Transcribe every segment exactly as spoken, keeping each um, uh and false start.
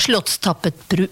slottstappet bru...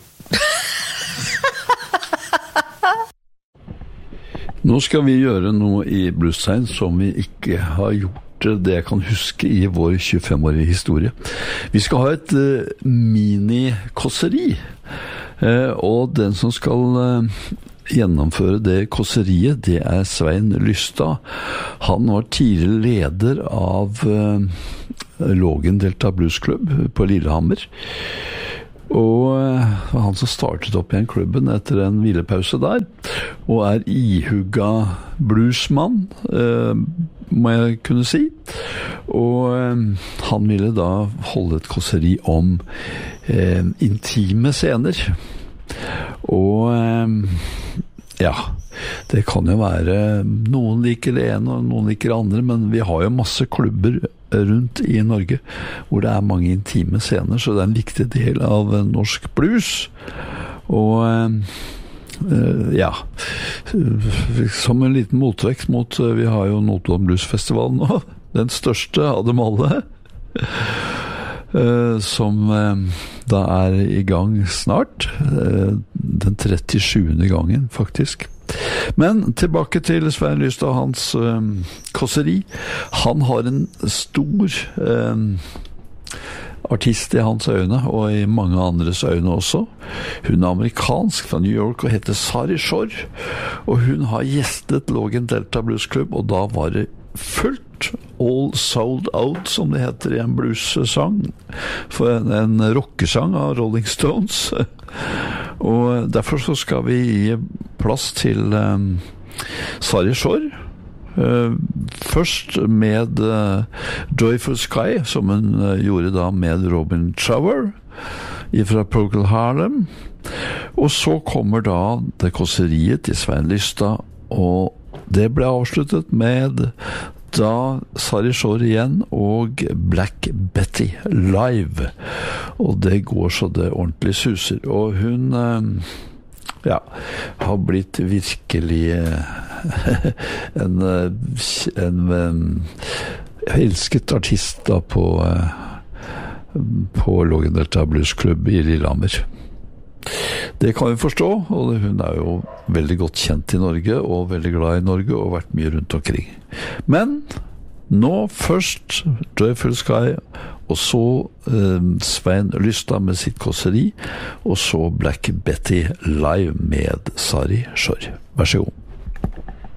Nå skal vi gjøre noe i Bluestegn som vi ikke har gjort det jeg kan huske i vår tjuefem-årige historie. Vi skal ha et uh, mini-kosseri, uh, og den som skal uh, gjennomføre det kosseriet, det er Svein Lystad. Han var tidligere leder av uh, Lågen Delta Bluesklubb på Lillehammer. Og han som startet opp igjen klubben etter en hvilepause der, og er ihugga bluesmann, eh, må jeg kunne si. Og eh, han ville da holde et kosseri om eh, intime scener. Og eh, ja, det kan jo være noen liker det ene og noen liker det andre, men vi har jo masse klubber rundt i Norge hvor det er mange intime scener, så det er en viktig del av norsk blues. Og uh, ja, som en liten motvekt mot, uh, vi har jo Notodden Bluesfestival nå, den største av dem alle, uh, som uh, da er i gang snart, uh, den trettisjuende gangen faktisk. Men tilbake til Svein Lystad, hans um, kosseri. Han har en stor um, artist i hans øyne, og i mange andres øyne også. Hun er amerikansk fra New York og heter Sari Shore, og hun har gjestet Lågen Delta Bluesklubb, og da var det fullt, all sold out, som det heter i en blues-sang, for en, en rockesang av Rolling Stones. Og derfor så skal vi gi plass til um, Sari Shore, uh, først med uh, Joyful Sky, som hun uh, gjorde da med Robin Trower fra Procol Harlem, og så kommer da det kosseriet til Svein Lystad, og det ble avsluttet med da Sari Shore igjen og Black Betty live, og det går så det ordentlig suser, og hun ja, har blitt virkelig en, en, en elsket artist da på på Lågen Delta Bluesklubb i Lillehammer. Det kan vi forstå, og hun er jo veldig godt kjent i Norge, og veldig glad i Norge, og vært mye rundt omkring. Men nå først Joyful Sky, og så eh, Svein Lystad med sitt kosseri, og så Black Betty live med Sari Shore. Vær så god.